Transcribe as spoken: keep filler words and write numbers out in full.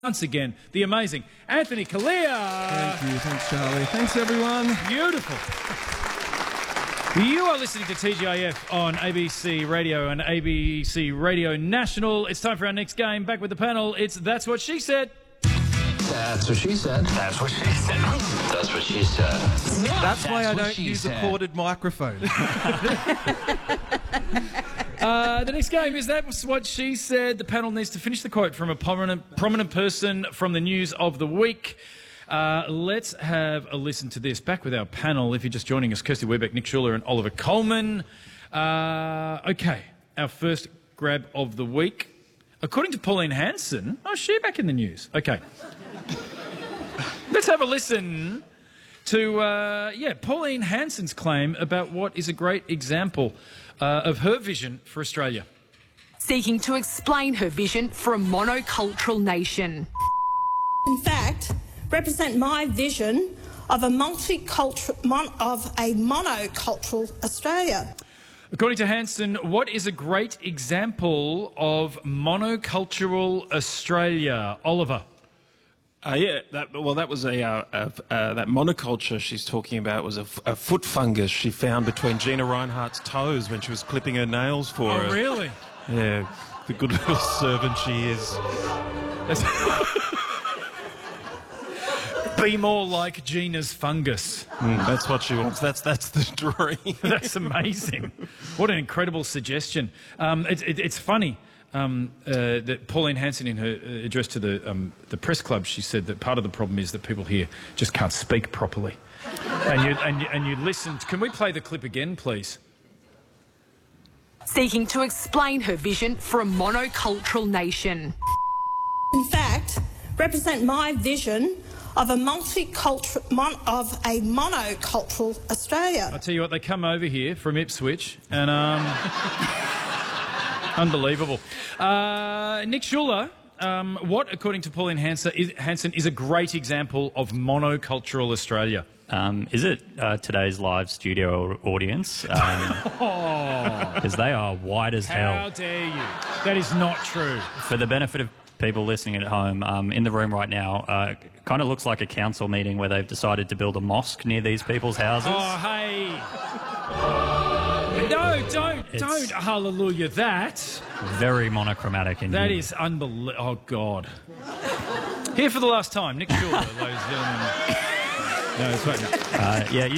Once again, the amazing Anthony Callea. Thank you. Thanks, Charlie. Thanks, everyone. Beautiful. You are listening to T G I F on A B C Radio and A B C Radio National. It's time for our next game. Back with the panel. It's That's What She Said. That's what she said. That's what she said. That's what she said. That's why I what don't she use said. a corded microphone. Uh, the next game is That's What She Said. The panel needs to finish the quote from a prominent, prominent person from the news of the week. Uh, let's have a listen to this. Back with our panel. If you're just joining us, Kirsty Webeck, Nick Schuler and Oliver Coleman. Uh, okay, our first grab of the week. According to Pauline Hanson, oh, she back in the news. Okay. Let's have a listen to, uh, yeah, Pauline Hanson's claim about what is a great example uh, of her vision for Australia. Seeking to explain her vision for a monocultural nation. In fact, represent my vision of a multicultural, mon, of a monocultural Australia. According to Hanson, what is a great example of monocultural Australia? Oliver. Uh, yeah, that, well, that was a, uh, uh, uh, that monoculture she's talking about was a, f- a foot fungus she found between Gina Rinehart's toes when she was clipping her nails for her. Oh, really? Yeah, the good little servant she is. Be more like Gina's fungus. Mm, that's what she wants. That's that's the dream. That's amazing. What an incredible suggestion. Um, it, it, it's funny um, uh, that Pauline Hanson, in her uh, address to the um, the press club, she said that part of the problem is that people here just can't speak properly. And you and you, and you listened. Can we play the clip again, please? Seeking to explain her vision for a monocultural nation. In fact, represent my vision of a multicultural, mon, of a monocultural Australia. I'll tell you what, they come over here from Ipswich and um, unbelievable. Uh, Nick Schuler, um, what, according to Pauline Hanson, is, Hanson, is a great example of monocultural Australia? Um, is it uh, today's live studio audience? Because um, they are white as hell. How dare you? That is not true. For the benefit of people listening at home, um, in the room right now, uh, kind of looks like a council meeting where they've decided to build a mosque near these people's houses. Oh, hey. No, don't, It's don't hallelujah that. Very monochromatic in That here. is unbelievable. Oh, God. Here for the last time, Nick Schuler, ladies and gentlemen. No, it's right now. Uh, yeah, you